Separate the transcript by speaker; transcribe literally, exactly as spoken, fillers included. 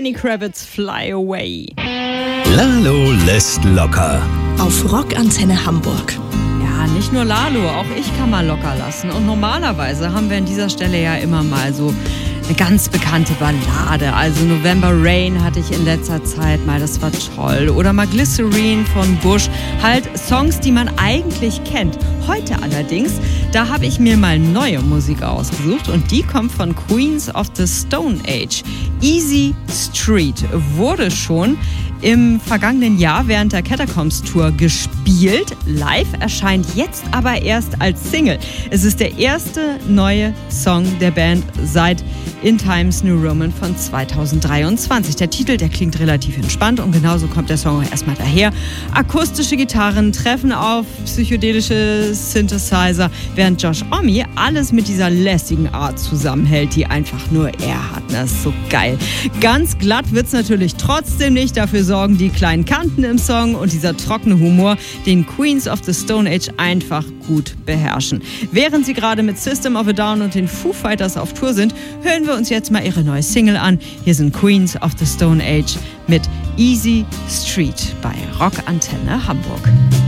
Speaker 1: Lenny Kravitz, Fly Away.
Speaker 2: Lalo lässt locker.
Speaker 3: Auf Rockantenne Hamburg.
Speaker 1: Ja, nicht nur Lalo, auch ich kann mal locker lassen. Und normalerweise haben wir an dieser Stelle ja immer mal so eine ganz bekannte Ballade. Also November Rain hatte ich in letzter Zeit mal, das war toll. Oder mal Glycerine von Bush. Halt Songs, die man eigentlich kennt. Heute allerdings, da habe ich mir mal neue Musik ausgesucht und die kommt von Queens of the Stone Age. Easy Street wurde schon im vergangenen Jahr während der Catacombs Tour gespielt. Live erscheint jetzt aber erst als Single. Es ist der erste neue Song der Band seit In Times New Roman von zweitausenddreiundzwanzig. Der Titel, der klingt relativ entspannt und genauso kommt der Song auch erstmal daher. Akustische Gitarren treffen auf psychedelische Synthesizer, während Josh Homme alles mit dieser lässigen Art zusammenhält, die einfach nur er hat. Das ist so geil. Ganz glatt wird's natürlich trotzdem nicht. Dafür sorgen die kleinen Kanten im Song und dieser trockene Humor, den Queens of the Stone Age einfach gut beherrschen. Während sie gerade mit System of a Down und den Foo Fighters auf Tour sind, hören wir uns jetzt mal ihre neue Single an. Hier sind Queens of the Stone Age mit Easy Street bei Rockantenne Hamburg.